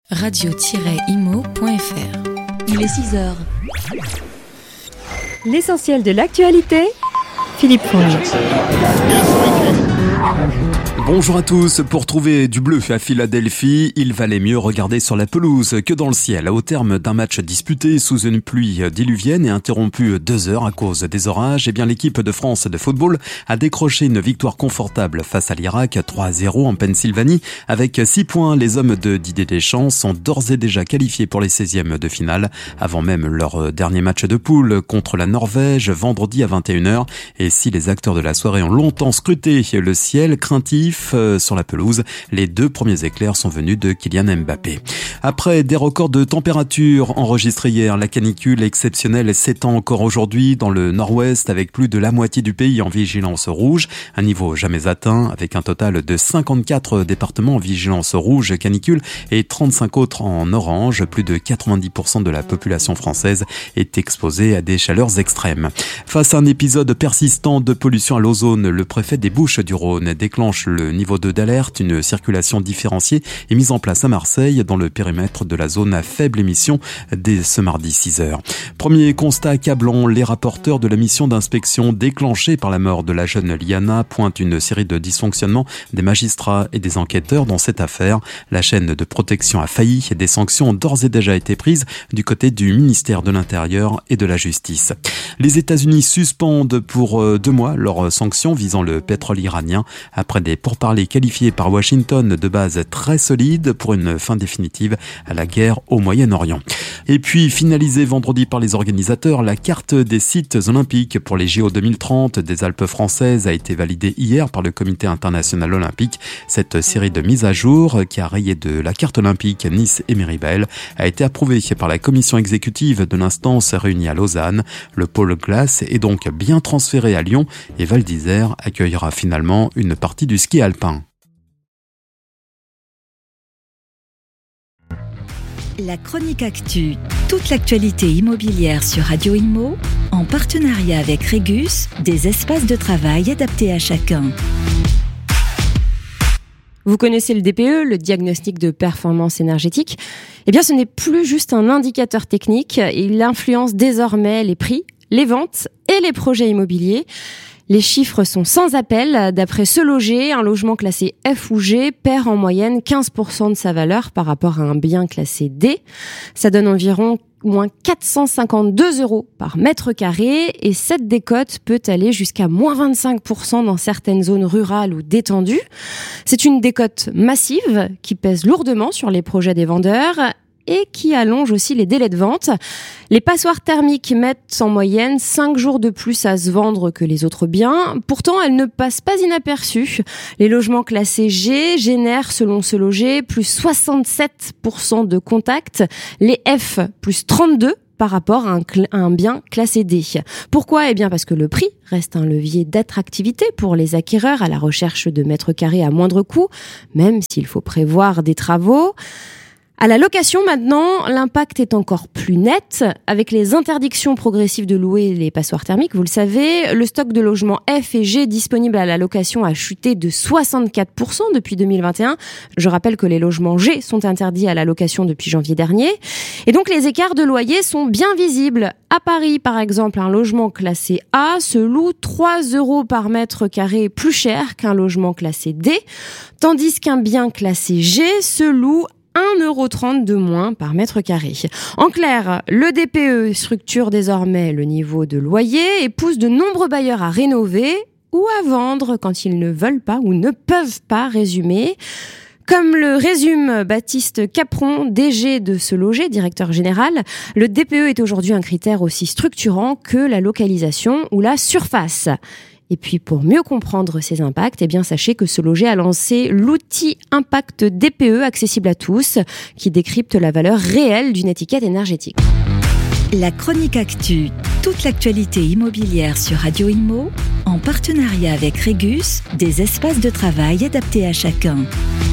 radio-imo.fr. Il est 6h. L'essentiel de l'actualité, Philippe Fonge. Bonjour à tous. Pour trouver du bleu à Philadelphie, il valait mieux regarder sur la pelouse que dans le ciel. Au terme d'un match disputé sous une pluie diluvienne et interrompu 2 heures à cause des orages, l'équipe de France de football a décroché une victoire confortable face à l'Irak, 3-0 en Pennsylvanie. Avec 6 points, les hommes de Didier Deschamps sont d'ores et déjà qualifiés pour les 16e de finale, avant même leur dernier match de poule contre la Norvège, vendredi à 21h. Et si les acteurs de la soirée ont longtemps scruté le ciel craintif sur la pelouse, les 2 premiers éclairs sont venus de Kylian Mbappé. Après des records de température enregistrés hier, la canicule exceptionnelle s'étend encore aujourd'hui dans le nord-ouest avec plus de la moitié du pays en vigilance rouge, un niveau jamais atteint avec un total de 54 départements en vigilance rouge canicule et 35 autres en orange. Plus de 90% de la population française est exposée à des chaleurs extrêmes. Face à un épisode persistant de pollution à l'ozone, le préfet des Bouches-du-Rhône déclenche le niveau 2 d'alerte. Une circulation différenciée est mise en place à Marseille dans le périmètre de la zone à faible émission dès ce mardi 6h. Premier constat accablant, les rapporteurs de la mission d'inspection déclenchée par la mort de la jeune Liana pointent une série de dysfonctionnements des magistrats et des enquêteurs dans cette affaire. La chaîne de protection a failli et des sanctions ont d'ores et déjà été prises du côté du ministère de l'Intérieur et de la Justice. Les États-Unis suspendent pour 2 mois leurs sanctions visant le pétrole iranien après des pourparlers qualifiés par Washington de base très solides pour une fin définitive à la guerre au Moyen-Orient. Et puis, finalisée vendredi par les organisateurs, la carte des sites olympiques pour les JO 2030 des Alpes françaises a été validée hier par le Comité international olympique. Cette série de mises à jour, qui a rayé de la carte olympique Nice et Méribel, a été approuvée par la commission exécutive de l'instance réunie à Lausanne. Le pôle glace est donc bien transféré à Lyon et Val d'Isère accueillera finalement une partie du ski alpin. La chronique actu, toute l'actualité immobilière sur Radio Imo, en partenariat avec Régus, des espaces de travail adaptés à chacun. Vous connaissez le DPE, le diagnostic de performance énergétique. Eh bien, ce n'est plus juste un indicateur technique. Il influence désormais les prix, les ventes et les projets immobiliers. Les chiffres sont sans appel. D'après Se Loger, un logement classé F ou G perd en moyenne 15% de sa valeur par rapport à un bien classé D. Ça donne environ moins 452 € par mètre carré et cette décote peut aller jusqu'à moins 25% dans certaines zones rurales ou détendues. C'est une décote massive qui pèse lourdement sur les projets des vendeurs et qui allonge aussi les délais de vente. Les passoires thermiques mettent en moyenne 5 jours de plus à se vendre que les autres biens. Pourtant, elles ne passent pas inaperçues. Les logements classés G génèrent, selon Se Loger, plus 67% de contacts. Les F, plus 32% par rapport à un bien classé D. Pourquoi ? Eh bien parce que le prix reste un levier d'attractivité pour les acquéreurs à la recherche de mètres carrés à moindre coût, même s'il faut prévoir des travaux. À la location maintenant, l'impact est encore plus net. Avec les interdictions progressives de louer les passoires thermiques, vous le savez, le stock de logements F et G disponibles à la location a chuté de 64% depuis 2021. Je rappelle que les logements G sont interdits à la location depuis janvier dernier. Et donc les écarts de loyer sont bien visibles. À Paris, par exemple, un logement classé A se loue 3 € par mètre carré plus cher qu'un logement classé D, tandis qu'un bien classé G se loue 1,30 € de moins par mètre carré. En clair, le DPE structure désormais le niveau de loyer et pousse de nombreux bailleurs à rénover ou à vendre quand ils ne veulent pas ou ne peuvent pas résumer. Comme le résume Baptiste Capron, DG de Se Loger, directeur général, le DPE est aujourd'hui un critère aussi structurant que la localisation ou la surface. Et puis, pour mieux comprendre ces impacts, eh bien, sachez que Se Loger a lancé l'outil Impact DPE accessible à tous, qui décrypte la valeur réelle d'une étiquette énergétique. La chronique actu, toute l'actualité immobilière sur Radio Imo, en partenariat avec Régus, des espaces de travail adaptés à chacun.